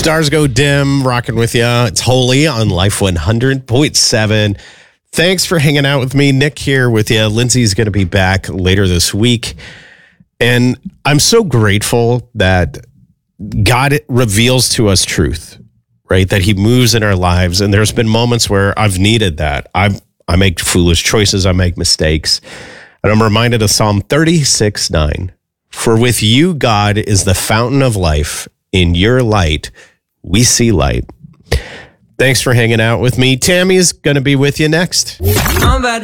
Stars go dim, rocking with you. It's Holy on Life 100.7. Thanks for hanging out with me. Nick here with you. Lindsay's going to be back later this week. And I'm so grateful that God reveals to us truth, right? That he moves in our lives. And there's been moments where I've needed that. I make foolish choices. I make mistakes. And I'm reminded of Psalm 36:9. For with you, God is the fountain of life. In your light, we see light. Thanks for hanging out with me. Tammy's going to be with you next.